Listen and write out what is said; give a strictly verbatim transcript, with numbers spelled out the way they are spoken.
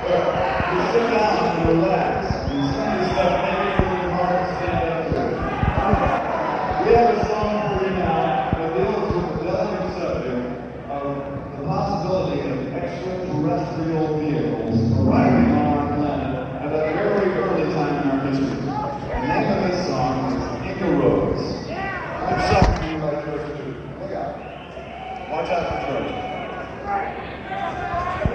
You sit down and relax. And some of the stuff maybe a little hard to stand up to. We have a song for you now that deals with the delicate subject of the possibility of extraterrestrial vehicles arriving on our planet at a very early time in our history. The name of this song is Inca Rose. I'm sorry you like Georgia too. Look out. Watch out for Georgia.